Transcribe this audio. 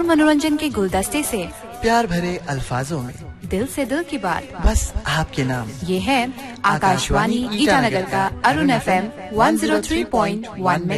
मनोरंजन के गुलदस्ते से प्यार भरे अल्फाजों में दिल से दिल की बात, बस आपके नाम। ये है आकाशवाणी ईटानगर का अरुण FM 103.1